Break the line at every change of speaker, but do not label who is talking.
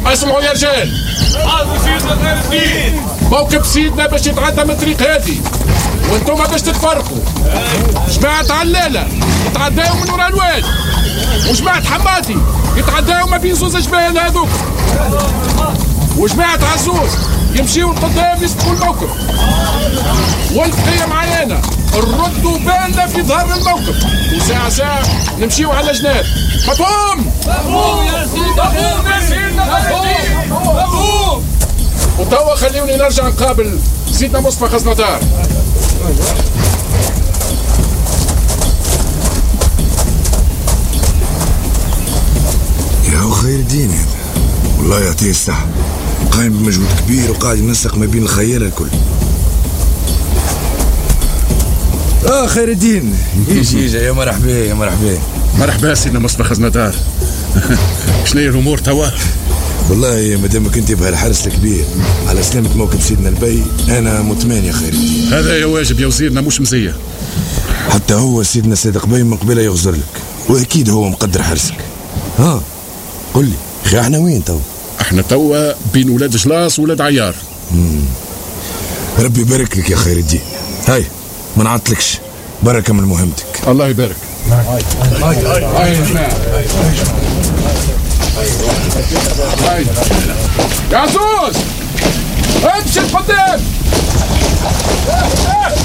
اسمعوا يا رجال، موكب سيدنا باش يتعدى من الطريق هذه وانتم باش تتفرقوا. جماعة علالة يتعداو من وراء الواد، وجماعة حمادي يتعداو ما بين زوز جبال هذوك، وجماعة عزوز يمشيوا لقدام يسبقوا الموكب. والبقية معايا انا نردوا بالنا في ظهر الموكب، وساعة ساعة نمشيوا على جناب. مفهوم؟ مفهوم يا سيدي، مفهوم يا سيدي، مفهوم. وتوا خليوني نرجع نقابل سيدنا مصطفى خزندار.
يا خير الدين هذا والله يعطيه الصحة، قايم بمجهود كبير وقاعد ينسق ما بين الخير الكل. خير الدين يجي يا مرحبا يا مرحبا.
مرحبا سيدنا مصطفى خزندار. شنو هي الامور توا؟
والله مادامك انت بهالحرص الكبير على سلامة موكب سيدنا البي انا مطمئن يا خير الدين.
هذا يا واجب يا وزيرنا، مش مزيه.
حتى هو سيدنا صادق بي من قبيله يغزر لك، واكيد هو مقدر حرصك. قل لي اخي احنا وين توا؟
احنا توا بين ولاد جلاس وولاد عيار.
ربي يبارك لك يا خير الدين. هاي ما نعطلكش، بركة من مهمتك.
الله يبارك. هاي يا عزوز امشي لقدام.